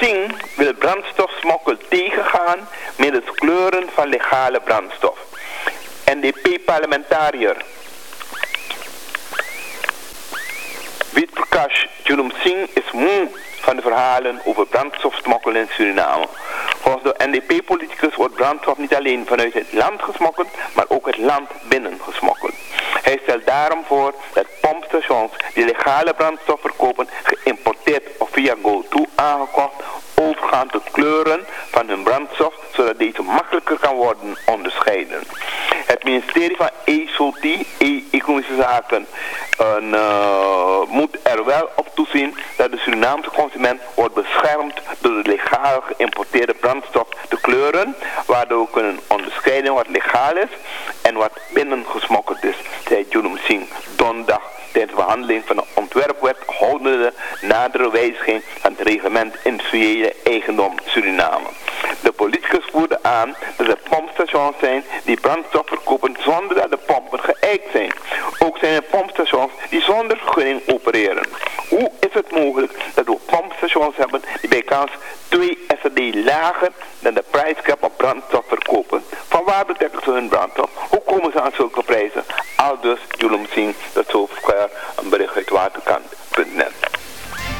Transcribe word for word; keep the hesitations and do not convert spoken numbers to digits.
Singh wil brandstofsmokkel tegengaan middels kleuren van legale brandstof. N D P-parlementariër Witprakash Julum Singh is moe van de verhalen over brandstofsmokkel in Suriname. Volgens de N D P-politicus wordt brandstof niet alleen vanuit het land gesmokkeld, maar ook het land binnen gesmokkeld. Hij stelt daarom voor dat pompstations die legale brandstof verkopen, geïmporteerd of via GoTo aangekocht, overgaan tot kleuren van hun brandstof, zodat deze makkelijker kan worden onderscheiden. Het ministerie van E S O T, Economische Zaken, een, uh, moet er wel op toezien dat de Surinaamse consument wordt beschermd door de legaal geïmporteerde brandstof te kleuren, waardoor we kunnen onderscheiden wat legaal is en wat binnen gesmokkeld is, zei Julum Singh donderdag tijdens de behandeling van de ontwerpwet houdende nadere wijziging van het reglement industriële eigendom Suriname. De politicus voerde aan dat er pompstations zijn die brandstof verkopen zonder dat de pompen geëikt zijn. Ook zijn er pompstations die zonder vergunning opereren. Hoe is het mogelijk dat we pompstations hebben die bij kans twee S R D lager dan de prijscap op brandstof verkopen? Van waar betrekken ze hun brandstof? Hoe komen ze aan zulke prijzen? Aldus Julum Singh, dat zover een bericht uit waterkant punt net.